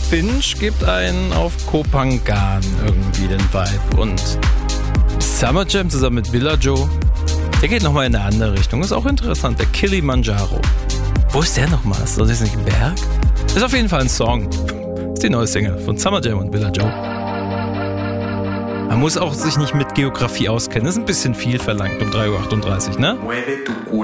Finch gibt einen auf Kopangan irgendwie den Vibe. Und Summer Jam zusammen mit Billa Joe, der geht nochmal in eine andere Richtung. Ist auch interessant, der Kilimanjaro. Wo ist der nochmal? Ist das nicht ein Berg? Ist auf jeden Fall ein Song. Ist die neue Single von Summer Jam und Billa Joe. Man muss auch sich nicht mit Geografie auskennen. Das ist ein bisschen viel verlangt um 3.38 Uhr, ne?